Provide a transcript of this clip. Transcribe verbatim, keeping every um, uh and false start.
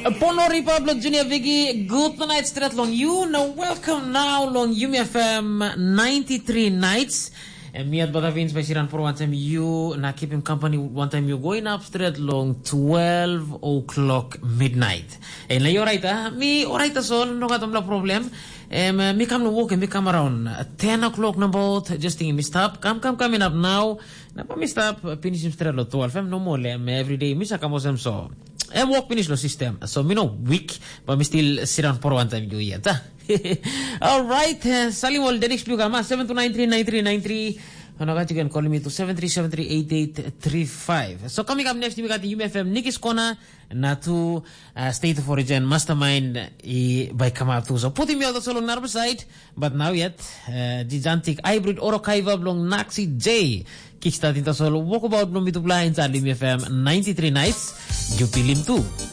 Pono Republic Junior Viggy, good night straight long you. Now welcome now long Yumi F M ninety-three nights. And me at Badavins by Siran for one time you na keep him company one time you going up straight long twelve o'clock midnight. And like alright ah, me alright as all, no got no problem. Um, me come to walk and me come around ten o'clock na boat, just thinking me stop, come come coming up now. Na pa me stop, finish him straight lo twelve. I'm no more lem every day. Me sa kamos em so. And walk finish lo system. So me no weak, but me still sit on for one time you yet. All right, uh, Salim will the next ma seven two nine three nine three nine three. And you can call me to seven three seven three eight eight three five. So coming up next, we got the U M F M Nikki's Corner, Natu uh, State of Origin Mastermind i, by Kamatu. So putting me on the solo on side, but now yet, uh, gigantic hybrid Orokaiva blong Naxi J. Kickstarting the solo walk about no me to blind at U M F M ninety-three nights. You feel him too.